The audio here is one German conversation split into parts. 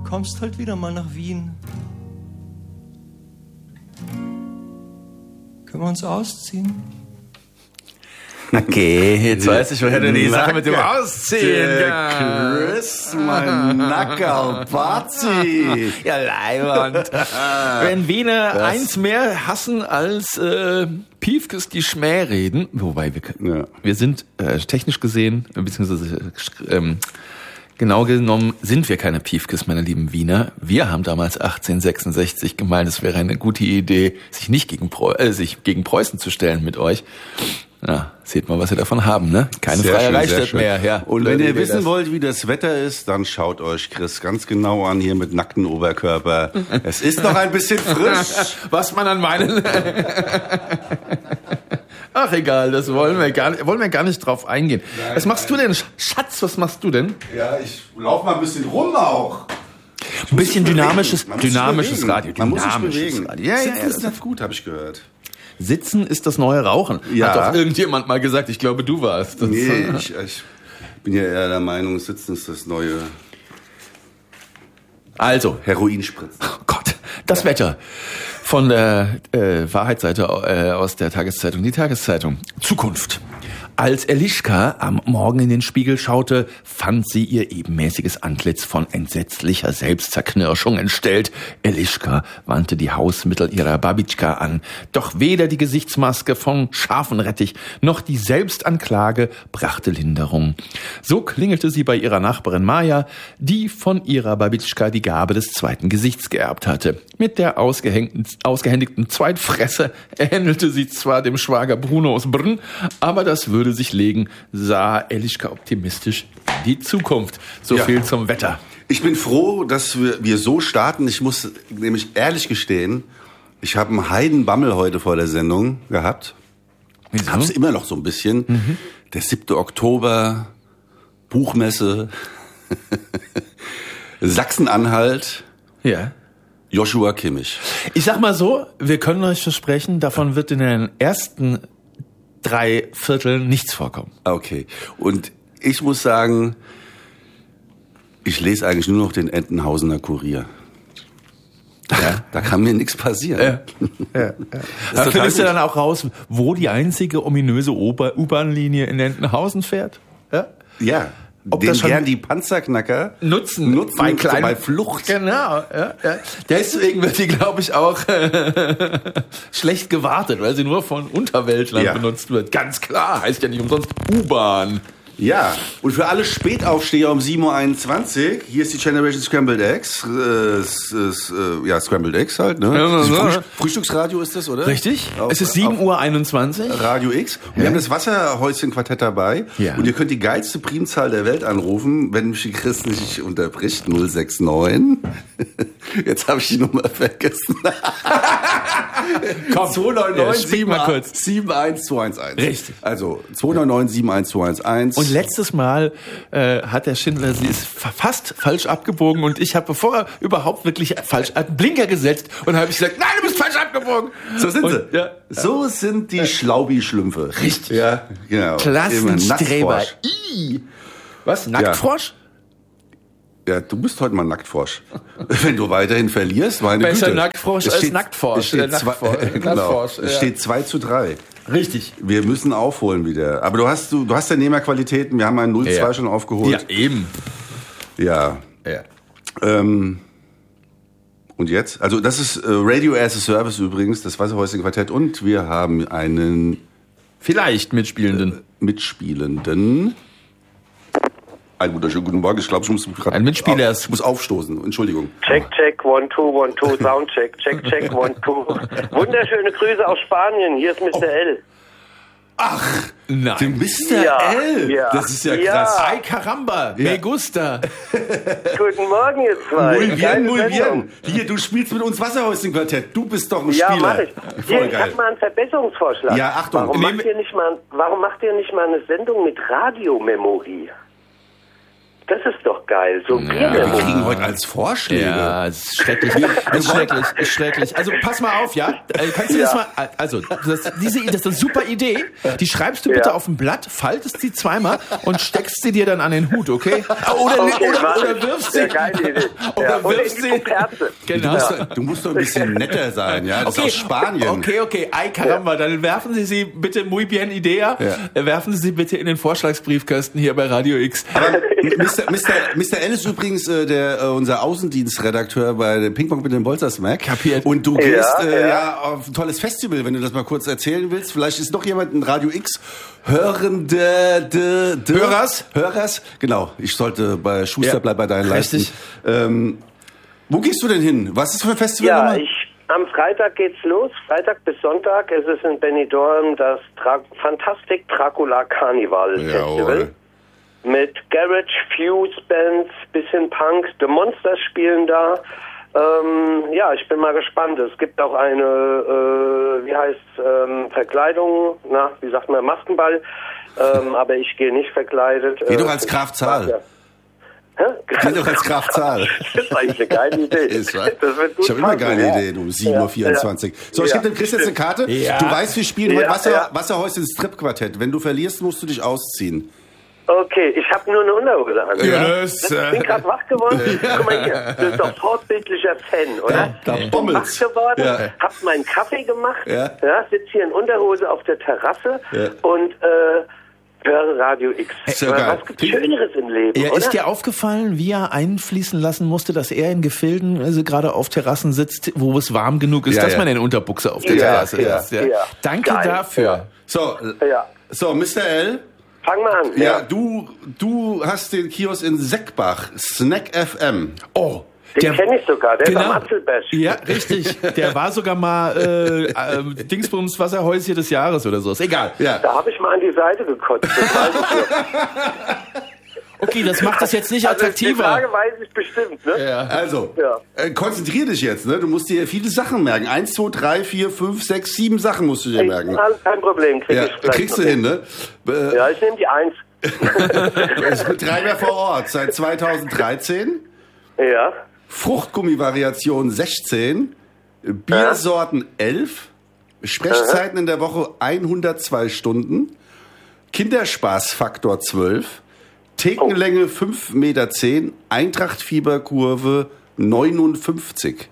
kommst halt wieder mal nach Wien. Können wir uns ausziehen? Okay, jetzt weiß ich, woher du die Sache mit dem Ausziehen. Chris, mein Nackerl-Bazi. Ja, Leibwand. Wenn Wiener eins mehr hassen als Piefkes die Schmähreden, wobei wir sind technisch gesehen, beziehungsweise genau genommen sind wir keine Piefkes, meine lieben Wiener. Wir haben damals 1866 gemeint, es wäre eine gute Idee, sich nicht gegen Preußen zu stellen mit euch. Ja, seht mal, was wir davon haben, ne? Keine freie Reichsstadt mehr, ja. Und wenn ihr wissen wollt, wie das Wetter ist, dann schaut euch Chris ganz genau an, hier mit nacktem Oberkörper. Es ist noch ein bisschen frisch. Was man an meinen... Ach egal, das wollen wir gar nicht drauf eingehen. Nein, was machst du denn, Schatz, was machst du denn? Ja, ich laufe mal ein bisschen rum auch. Ein bisschen dynamisches Radio. Man muss sich bewegen. Radio. Ja, das ist nicht gut, habe ich gehört. Sitzen ist das neue Rauchen. Ja. Hat doch irgendjemand mal gesagt, ich glaube, du warst. Nee, ich bin ja eher der Meinung, Sitzen ist das neue... Also. Heroinspritzen. Oh Gott, das Wetter. Von der Wahrheitsseite aus der Tageszeitung. Die Tageszeitung. Zukunft. Als Elischka am Morgen in den Spiegel schaute, fand sie ihr ebenmäßiges Antlitz von entsetzlicher Selbstzerknirschung entstellt. Elischka wandte die Hausmittel ihrer Babitschka an. Doch weder die Gesichtsmaske von Schafenrettich noch die Selbstanklage brachte Linderung. So klingelte sie bei ihrer Nachbarin Maja, die von ihrer Babitschka die Gabe des zweiten Gesichts geerbt hatte. Mit der ausgehändigten Zweitfresse ähnelte sie zwar dem Schwager Bruno aus Brünn, aber das würde sich legen, sah Elischka optimistisch in die Zukunft. So viel zum Wetter. Ich bin froh, dass wir so starten. Ich muss nämlich ehrlich gestehen, ich habe einen Heidenbammel heute vor der Sendung gehabt. Wieso? Hab's immer noch so ein bisschen. Der 7. Oktober, Buchmesse, Sachsen-Anhalt, Ja. Joshua Kimmich. Ich sag mal so, wir können euch versprechen, davon wird in den ersten 3 Vierteln nichts vorkommen. Okay. Und ich muss sagen, ich lese eigentlich nur noch den Entenhausener Kurier. Ja, da kann mir nichts passieren. Ja. Da findest du dann auch raus, wo die einzige ominöse U-Bahn-Linie in Entenhausen fährt? Ja. Ob den das schon gern die Panzerknacker nutzen bei Flucht. Genau. Ja. Deswegen wird die, glaube ich, auch schlecht gewartet, weil sie nur von Unterweltlern benutzt wird. Ganz klar, heißt ja nicht umsonst U-Bahn. Ja, und für alle Spätaufsteher um 7.21 Uhr, hier ist die Generation Scrambled Eggs. Scrambled Eggs halt, ne? Ja. Frühstücksradio ist das, oder? Richtig. Es ist 7.21 Uhr. Radio X. Und wir haben das Wasserhäuschen-Quartett dabei. Ja. Und ihr könnt die geilste Primzahl der Welt anrufen, wenn mich die Chris nicht unterbricht. 069. Jetzt habe ich die Nummer vergessen. Komm, 299 mal kurz. 71211. Richtig. Also 299 71211. Und letztes Mal hat der Schindler sie ist fast falsch abgebogen und ich habe, bevor er überhaupt wirklich falsch einen Blinker gesetzt und habe ich gesagt, nein, du bist falsch abgebogen. So sind sie. Ja. So sind die Schlaubi-Schlümpfe. Richtig. Ja, genau. Klassenstreber. Was? Nacktfrosch? Ja, du bist heute mal Nacktfrosch. Wenn du weiterhin verlierst, meine Güte. Besser Nacktfrosch als Nacktfrosch. Es steht 2:3. Richtig. Wir müssen aufholen wieder. Aber du hast ja Nehmerqualitäten. Wir haben einen 0:2 schon aufgeholt. Ja, eben. Ja. Und jetzt? Also das ist Radio as a Service übrigens, das Wasserhäuschen-Quartett. Und wir haben einen... Vielleicht Mitspielenden. Einen wunderschönen guten Morgen. Ich glaube, ich muss gerade... Ein Mitspieler. Ich muss aufstoßen. Entschuldigung. Check, 1, 2, 1, 2, Soundcheck. Check, 1, 2. Wunderschöne Grüße aus Spanien. Hier ist Mr. L. Ach, nein. Der Mr. L. Ja. Das ist ja krass. Ay, caramba. Me gusta. Guten Morgen, ihr zwei. Muy bien. Hier, du spielst mit uns Wasserhäuschen-Quartett. Du bist doch ein Spieler. Ja, mach ich. Hier, ich hab mal einen Verbesserungsvorschlag. Ja, Achtung. Warum macht ihr nicht mal eine Sendung mit Radiomemory? Das ist doch geil. So Wir kriegen heute als Vorschläge. Ja, es ist schrecklich. Ist schrecklich. Also pass mal auf, ja? Kannst du das mal, also das ist eine super Idee. Die schreibst du bitte auf ein Blatt, faltest sie zweimal und steckst sie dir dann an den Hut, okay? Oder wirfst sie. Oder wirfst sie. Genau. Du musst doch ein bisschen netter sein, ja? Das ist aus Spanien. Okay. Ay, caramba, dann werfen Sie sie bitte muy bien idea. Werfen Sie sie bitte in den Vorschlagsbriefkasten hier bei Radio X. Aber Mr. L ist übrigens unser Außendienstredakteur bei dem Ping-Pong mit dem Bolzersmack. Kapiert. Und du gehst auf ein tolles Festival, wenn du das mal kurz erzählen willst. Vielleicht ist noch jemand ein Radio X Hörers. Genau, ich sollte bei Schuster bleib bei deinen Leisten. Wo gehst du denn hin? Was ist für ein Festival? Ja, am Freitag geht's los, Freitag bis Sonntag. Es ist in Benidorm das Fantastic Dracula Carnival Festival. Mit Garage, Fuse Bands, bisschen Punk, The Monsters spielen da. Ich bin mal gespannt. Es gibt auch eine, Verkleidung, wie sagt man, Maskenball. Aber ich gehe nicht verkleidet. Geh doch als Graf Zahl. Geh doch als Graf Zahl. Das ist eigentlich eine geile Idee. Ich habe immer geile Ideen um 7.24 Uhr. So, ich gebe dem Chris jetzt eine Karte. Ja. Du weißt, wir spielen heute Wasserhäuschen Strip-Quartett. Wenn du verlierst, musst du dich ausziehen. Okay, ich habe nur eine Unterhose an. Ich bin gerade wach geworden. Guck mal hier, du bist doch vorbildlicher Fan, oder? Da ich bin wach geworden, hab meinen Kaffee gemacht, sitze hier in Unterhose auf der Terrasse und höre Radio X. Was gibt's Schöneres im Leben, oder? Ist dir aufgefallen, wie er einfließen lassen musste, dass er in Gefilden gerade auf Terrassen sitzt, wo es warm genug ist, dass man in Unterbuchse auf der Terrasse ist? Ja. Danke dafür. So, Mr. L., fang mal an. Ja, du hast den Kiosk in Seckbach, Snack FM. Oh, den kenne ich sogar, der ist am Apfelbesch. Ja, richtig. Der war sogar mal Dingsbums Wasserhäuschen des Jahres oder so. Ist egal. Ja. Da habe ich mal an die Seite gekotzt. Das weiß ich Okay, das macht das jetzt nicht attraktiver. Die Frage weiß ich bestimmt, ne? Ja. Also, konzentrier dich jetzt, ne? Du musst dir viele Sachen merken. 1, 2, 3, 4, 5, 6, 7 Sachen musst du dir merken. Kein Problem, kriegst du hin, ne? Ich nehme die 1. Ich Betreiber vor Ort seit 2013. Ja. Fruchtgummi-Variation 16. Biersorten 11. Sprechzeiten in der Woche 102 Stunden. Kinderspaßfaktor 12. Thekenlänge 5,10 Meter, Eintracht-Fieberkurve 59.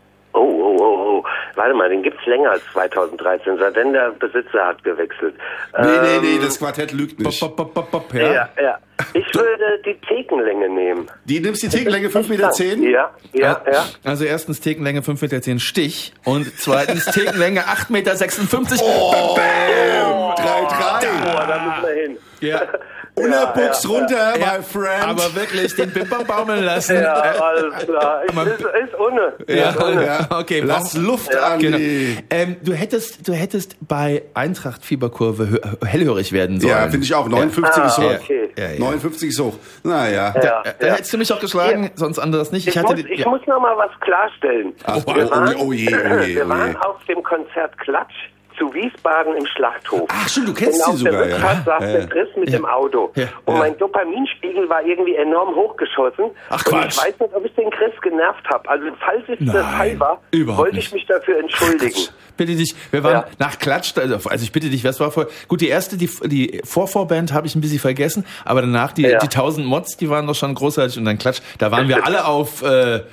Oh. Warte mal, den gibt's länger als 2013, seitdem der Besitzer hat gewechselt. Nee, das Quartett lügt nicht. Ja. Ich würde die Thekenlänge nehmen. Die nimmst die Thekenlänge 5,10 Meter? Ja. Also erstens Thekenlänge 5,10 Meter Stich und zweitens Thekenlänge 8,56 Meter. Oh, 3,3. Da müssen wir hin. Ja. Unerbuchs runter, my friend. Aber wirklich, den Bimbam baumeln lassen. Ja, alles klar. Ist ohne. Ja. Okay, lass Luft an. Genau. Du hättest bei Eintracht Fieberkurve hellhörig werden sollen. Ja, finde ich auch. 59 ist hoch. Okay. 59 ist hoch. Naja. Da hättest du mich auch geschlagen, sonst anderes nicht. Ich muss noch mal was klarstellen. Oh je. Wir waren auf dem Konzert Klatsch zu Wiesbaden im Schlachthof. Ach stimmt, du kennst sie sogar. Auf der Rückfahrt saß der Chris mit dem Auto. Und mein Dopaminspiegel war irgendwie enorm hochgeschossen. Ach Quatsch. Und ich weiß nicht, ob ich den Chris genervt habe. Also falls es der Fall war, wollte ich mich dafür entschuldigen. Bitte dich, wir waren nach Klatsch, also ich bitte dich, was war vorher? Gut, die Vorvorband habe ich ein bisschen vergessen, aber danach die 1000 Mods, die waren doch schon großartig und dann Klatsch, da waren wir alle auf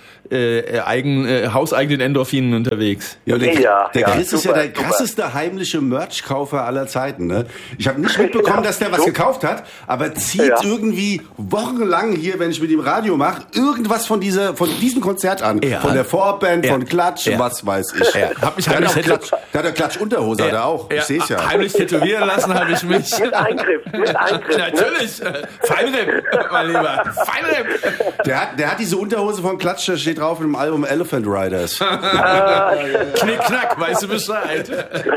hauseigenen Endorphinen unterwegs. Ja, der Chris ist ja der krasseste heimliche Merch-Kaufer aller Zeiten. Ne? Ich habe nicht mitbekommen, dass der was gekauft hat, aber zieht irgendwie wochenlang hier, wenn ich mit ihm Radio mache, irgendwas von diesem Konzert an. Von der Vorband, von Klatsch, was weiß ich. Hab mich da hat er Klatsch-Unterhose, hat er auch. Ich sehe es ja. Heimlich tätowieren lassen habe ich mich. Mit Eingriff. Natürlich. Feinripp, mein Lieber. Feinripp. Der hat diese Unterhose von Klatsch, da steht drauf im Album Elephant Riders. Knick, knack, weißt du Bescheid.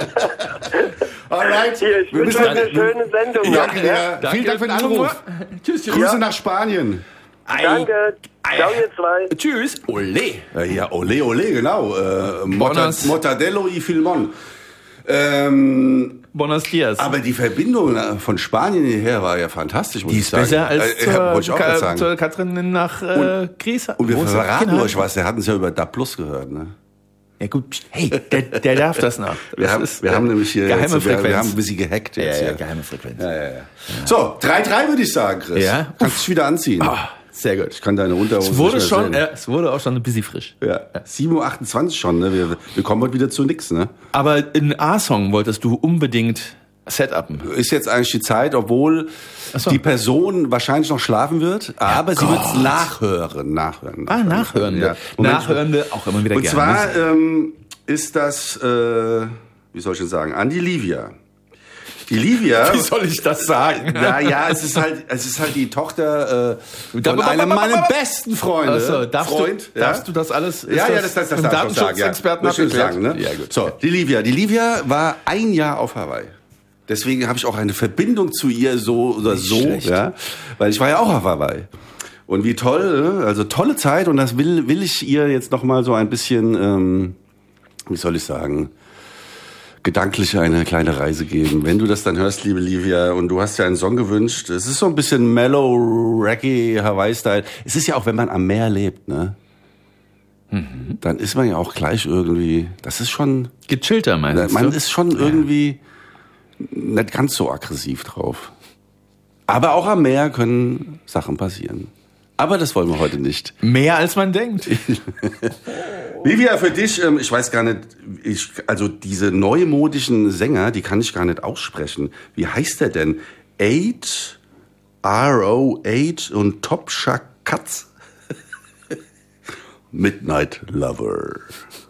Alright. Hier, ich wünsche euch eine schöne Sendung. Ja. Vielen Dank für den Anruf. Tschüss. Grüße nach Spanien. Danke. Ciao, ihr zwei. Tschüss. Ole. Ja, ole, genau. Mortadello y Filmon. Buenos Dias. Aber die Verbindung von Spanien hierher war ja fantastisch, muss die ich sagen. Die ist besser als zur Katrin nach Gries. Und wir verraten euch was, der hat uns ja über DA+ gehört, ne? Ja gut, hey, der darf das noch. Wir haben nämlich hier geheime jetzt, Frequenz. Wir haben ein bisschen gehackt jetzt. Ja, geheime Frequenz. Ja. So, 3-3 würde ich sagen, Chris. Ja. Kannst dich wieder anziehen. Sehr gut. Ich kann deine Unterhose es wurde auch schon ein bisschen frisch. Ja. 7:28 Uhr schon, ne? Wir kommen heute wieder zu nix, ne? Aber einen A-Song wolltest du unbedingt setupen. Ist jetzt eigentlich die Zeit, obwohl die Person wahrscheinlich noch schlafen wird, aber sie wird es nachhören. Nachhörende. Ja. Nachhörende auch immer wieder gerne. Und zwar ist das, wie soll ich denn sagen, an die Livia. Die Livia. Wie soll ich das sagen? Naja, es ist halt die Tochter von einem meiner besten Freunde. Also, darfst du das alles? Ja, das darf ich Datenschutzexperten sagen, ne? Ja, gut. So, die Livia war ein Jahr auf Hawaii. Deswegen habe ich auch eine Verbindung zu ihr so oder so, ja, weil ich war ja auch auf Hawaii. Und wie toll, also tolle Zeit, und das will ich ihr jetzt noch mal so ein bisschen, wie soll ich sagen, gedanklich eine kleine Reise geben. Wenn du das dann hörst, liebe Livia, und du hast ja einen Song gewünscht, es ist so ein bisschen mellow, Reggae, Hawaii-Style. Es ist ja auch, wenn man am Meer lebt, ne? Dann ist man ja auch gleich irgendwie, das ist schon... Gechillter, meinst du? Man ist schon irgendwie nicht ganz so aggressiv drauf. Aber auch am Meer können Sachen passieren. Aber das wollen wir heute nicht. Mehr als man denkt. Livia, für dich, ich weiß gar nicht, also diese neumodischen Sänger, die kann ich gar nicht aussprechen. Wie heißt der denn? 8, RO8 und Top Shack Katz? Midnight Lover.